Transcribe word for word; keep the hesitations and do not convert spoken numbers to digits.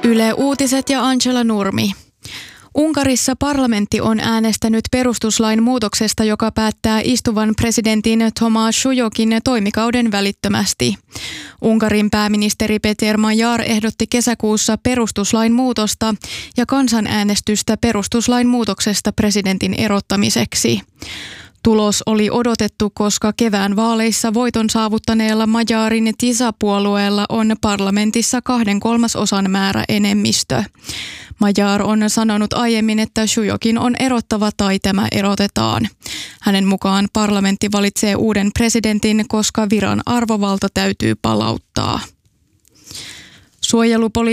Yle Uutiset ja Angela Nurmi. Unkarissa parlamentti on äänestänyt perustuslain muutoksesta, joka päättää istuvan presidentin Tomáš Sujókin toimikauden välittömästi. Unkarin pääministeri Péter Major ehdotti kesäkuussa perustuslain muutosta ja kansanäänestystä perustuslain muutoksesta presidentin erottamiseksi. Tulos oli odotettu, koska kevään vaaleissa voiton saavuttaneella Majarin TISA-puolueella on parlamentissa kahden kolmasosan määrä enemmistö. Major on sanonut aiemmin, että Sujókin on erottava tai tämä erotetaan. Hänen mukaan parlamentti valitsee uuden presidentin, koska viran arvovalta täytyy palauttaa. Suojelupoliisi